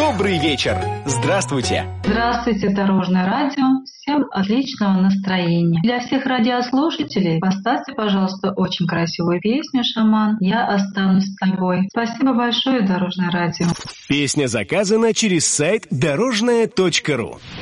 Добрый вечер. Здравствуйте. Здравствуйте, Дорожное радио. Всем отличного настроения. Для всех радиослушателей поставьте, пожалуйста, очень красивую песню «Шаман». Я останусь с тобой. Спасибо большое, Дорожное радио. Песня заказана через сайт дорожное.ру.